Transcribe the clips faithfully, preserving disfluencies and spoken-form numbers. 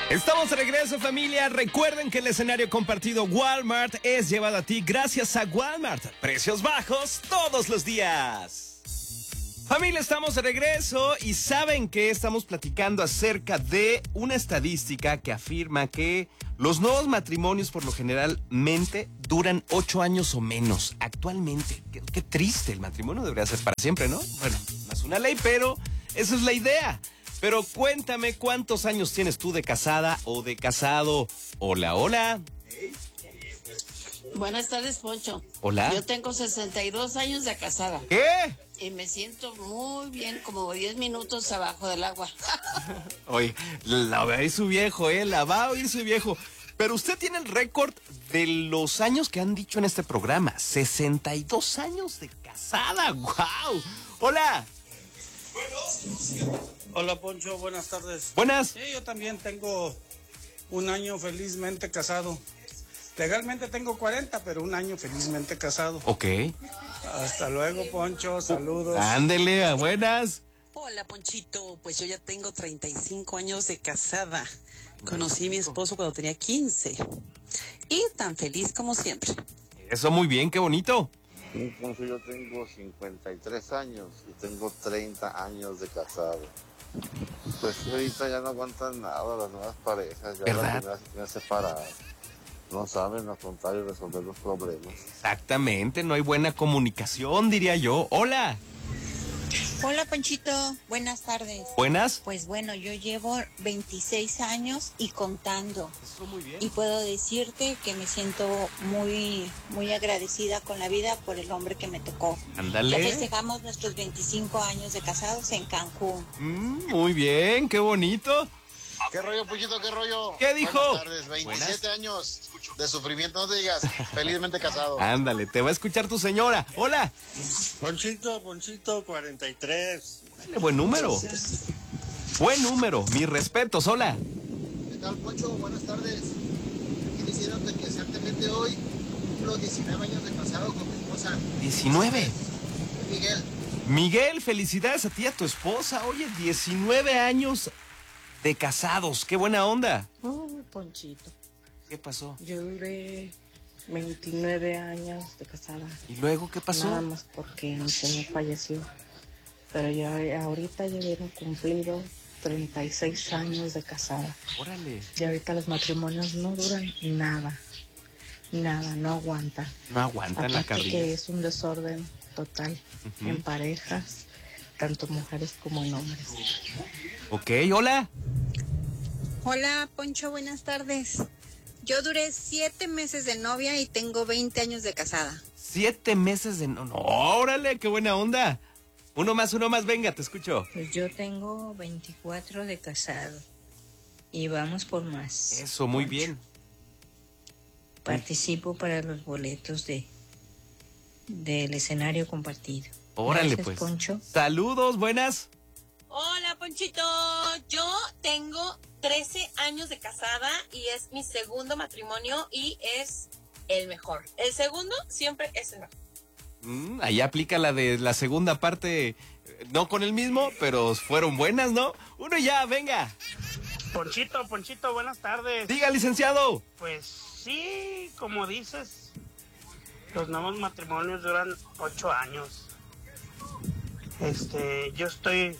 Estamos de regreso, familia. Recuerden que el escenario compartido Walmart es llevado a ti gracias a Walmart. Precios bajos todos los días. Familia, estamos de regreso y saben que estamos platicando acerca de una estadística que afirma que los nuevos matrimonios por lo generalmente duran ocho años o menos. Actualmente, qué, qué triste, el matrimonio debería ser para siempre, ¿no? Bueno, no es una ley, pero esa es la idea. Pero cuéntame, ¿cuántos años tienes tú de casada o de casado? Hola, hola. Buenas tardes, Poncho. Hola. Yo tengo sesenta y dos años de casada. ¿Qué? Y me siento muy bien, como diez minutos abajo del agua. Oye, la va a oír su viejo, ¿eh? La va a oír su viejo. Pero usted tiene el récord de los años que han dicho en este programa. sesenta y dos años de casada. ¡Guau! Hola. Hola, Poncho, buenas tardes. Buenas. Sí, yo también tengo un año felizmente casado. Legalmente tengo cuarenta, pero un año felizmente casado. Ok. Hasta luego, Poncho, saludos. Ándele, buenas. Hola, Ponchito, pues yo ya tengo treinta y cinco años de casada. Conocí a mi esposo cuando tenía quince. Y tan feliz como siempre. Eso, muy bien, qué bonito. Entonces yo tengo cincuenta y tres años y tengo treinta años de casado. Pues ahorita ya no aguantan nada las nuevas parejas, ya ¿verdad? las primeras se quieren separar. No saben afrontar y resolver los problemas. Exactamente, no hay buena comunicación, diría yo. Hola. Hola, Panchito, buenas tardes. Buenas. Pues bueno, yo llevo veintiséis años y contando. Eso, muy bien. Y puedo decirte que me siento muy, muy agradecida con la vida por el hombre que me tocó. Ándale. Ya festejamos nuestros veinticinco años de casados en Cancún. Mm, muy bien, qué bonito. ¿Qué rollo, Puchito? ¿Qué rollo? ¿Qué dijo? Buenas tardes, veintisiete años de sufrimiento, no te digas, felizmente casado. Ándale, te va a escuchar tu señora. Hola. Ponchito, Ponchito, cuarenta y tres. Dale, buen número. Buen número, mis respetos, hola. ¿Qué tal, Poncho? Buenas tardes. Aquí diciéndote que exactamente hoy cumplo diecinueve años de casado con mi esposa. diecinueve. Miguel. Miguel, felicidades a ti y a tu esposa. Oye, diecinueve años de casados. Qué buena onda. Oh, Ponchito, ¿Qué pasó? yo duré veintinueve años de casada. ¿Y luego qué pasó? Nada más porque mi señor falleció. Pero yo ahorita ya hubiera cumplido treinta y seis años de casada. Órale. Y ahorita los matrimonios no duran nada. Nada, no aguantan. No aguantan la Aparte carrilla. que es un desorden total Ujú. en parejas, tanto mujeres como en hombres. Ok, hola. Hola, Poncho, buenas tardes. Yo duré siete meses de novia y tengo veinte años de casada. Siete meses de... No, no, órale, qué buena onda. Uno más, uno más, venga, te escucho. Pues yo tengo veinticuatro de casado y vamos por más. Eso, muy bien. Participo para los boletos de del escenario compartido. Órale, Gracias, pues. Poncho. Saludos, buenas. Hola, Ponchito. Yo tengo trece años de casada y es mi segundo matrimonio y es el mejor. El segundo siempre es el mejor. Mm, ahí aplica la de la segunda parte, no con el mismo, pero fueron buenas, ¿no? Uno ya, venga. Ponchito, Ponchito, buenas tardes. Diga, licenciado. Pues sí, como dices, los nuevos matrimonios duran ocho años. Este, yo estoy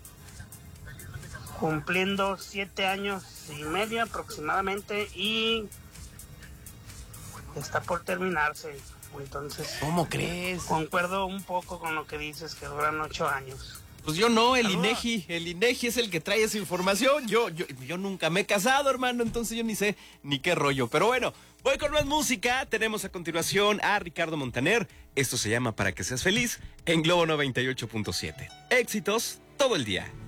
cumpliendo siete años y medio aproximadamente y está por terminarse. Entonces, ¿Cómo crees? Concuerdo un poco con lo que dices, que duran ocho años. Pues yo no, el Saludos. INEGI, el INEGI es el que trae esa información. Yo, yo, yo nunca me he casado, hermano, entonces yo ni sé ni qué rollo. Pero bueno, voy con más música. Tenemos a continuación a Ricardo Montaner. Esto se llama Para que seas feliz en Globo noventa y ocho punto siete. Éxitos todo el día.